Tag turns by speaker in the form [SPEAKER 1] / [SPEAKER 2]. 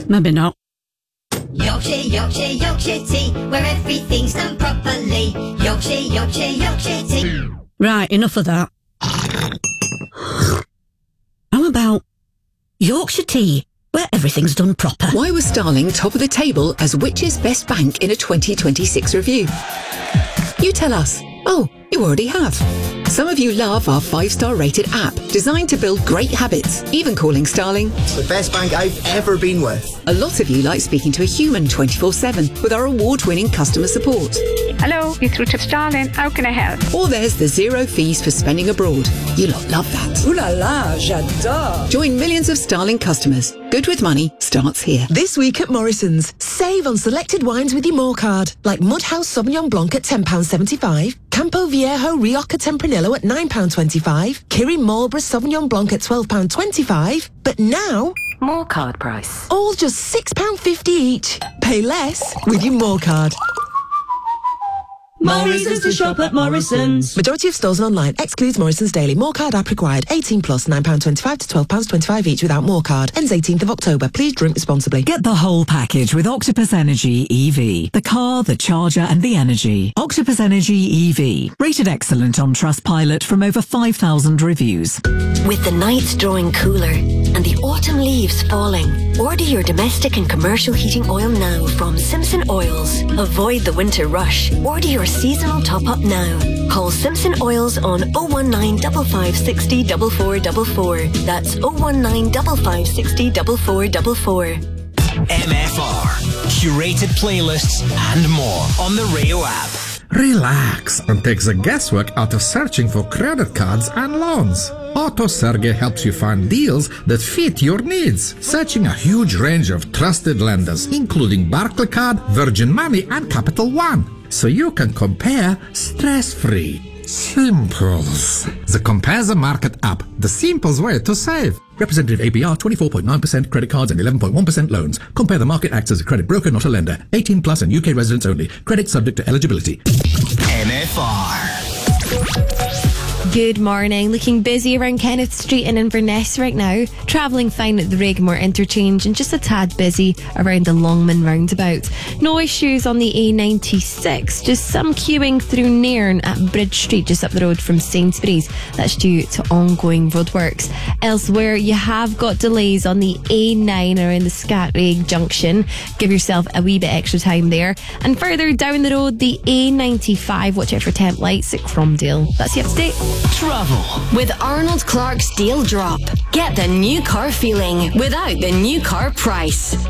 [SPEAKER 1] maybe not.
[SPEAKER 2] Yorkshire tea, where everything's done properly. Yorkshire tea.
[SPEAKER 1] Right, enough of that. How about Yorkshire tea, where everything's done proper?
[SPEAKER 3] Why was Starling top of the table as Which's best bank in a 2026 review? You tell us. Oh, you already have. Some of you love our 5-star rated app, designed to build great habits, even calling Starling
[SPEAKER 4] the best bank I've ever been with.
[SPEAKER 3] A lot of you like speaking to a human 24/7 with our award-winning customer support.
[SPEAKER 5] Hello, you're through to Starling. How can I help?
[SPEAKER 3] Or there's the 0 fees for spending abroad. You lot love that.
[SPEAKER 6] Ooh la la, j'adore.
[SPEAKER 3] Join millions of Starling customers. Good with money starts here.
[SPEAKER 6] This week at Morrison's, save on selected wines with your More card, like Mudhouse Sauvignon Blanc at £10.75, Campo Viejo Rioja Tempranillo at £9.25, Kirin Marlborough Sauvignon Blanc at £12.25. But now,
[SPEAKER 7] More card price.
[SPEAKER 6] all just £6.50 each. Pay less with your More card.
[SPEAKER 8] Morrison's to shop at Morrison's.
[SPEAKER 6] Majority of stores and online. Excludes Morrison's Daily. More card app required. 18 plus, £9.25 to £12.25 each without More card. Ends 18th of October. Please drink responsibly.
[SPEAKER 9] Get the whole package with Octopus Energy EV. The car, the charger and the energy. Octopus Energy EV. Rated excellent on Trustpilot from over 5,000 reviews.
[SPEAKER 10] With the nights drawing cooler and the autumn leaves falling, order your domestic and commercial heating oil now from Simpson Oils. Avoid the winter rush. Order your seasonal top-up now. Call Simpson Oils on 019 5560 4444. That's 019 5560 4444.
[SPEAKER 11] MFR. Curated playlists and more on the Rayo app.
[SPEAKER 12] Relax and take the guesswork out of searching for credit cards and loans. AutoSerge helps you find deals that fit your needs, searching a huge range of trusted lenders, including Barclaycard, Virgin Money, and Capital One, so you can compare stress-free. Simples. The Compare the Market app, the simplest way to save. Representative APR 24.9% credit cards and 11.1% loans. Compare the Market acts as a credit broker, not a lender. 18 plus and UK residents only. Credit subject to eligibility.
[SPEAKER 11] MFR.
[SPEAKER 13] Good morning. Looking busy around Kenneth Street in Inverness right now. Travelling fine at the Regmore interchange and just a tad busy around the Longman roundabout. No issues on the A96. Just some queuing through Nairn at Bridge Street, just up the road from Sainsbury's. That's due to ongoing roadworks. Elsewhere, you have got delays on the A9 around the Scatrig Junction. Give yourself a wee bit extra time there. And further down the road, the A95. Watch out for temp lights at Cromdale. That's the update.
[SPEAKER 11] Travel
[SPEAKER 10] with Arnold Clark's Deal Drop. Get the new car feeling without the new car price.